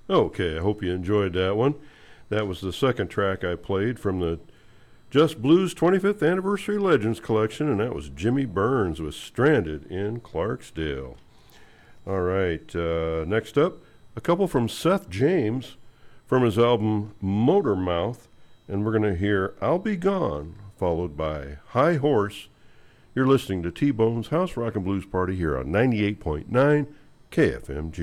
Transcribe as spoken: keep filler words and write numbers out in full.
Okay, I hope you enjoyed that one. That was the second track I played from the Just Blues twenty-fifth Anniversary Legends collection, and that was Jimmy Burns with Stranded in Clarksdale. All right, uh, next up, a couple from Seth James from his album Motor Mouth, and we're going to hear I'll Be Gone, followed by High Horse. You're listening to T-Bone's House Rock and Blues Party here on ninety-eight point nine K F M G.